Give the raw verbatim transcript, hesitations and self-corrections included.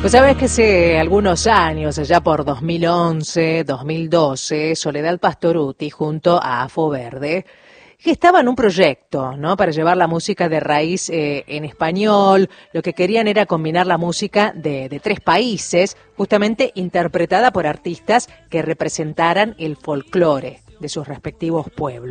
Pues sabes que hace algunos años, allá por dos mil once, dos mil doce, Soledad Pastorutti junto a Afo Verde gestaban un proyecto, ¿no?, para llevar la música de raíz eh, en español. Lo que querían era combinar la música de, de tres países, justamente interpretada por artistas que representaran el folclore de sus respectivos pueblos.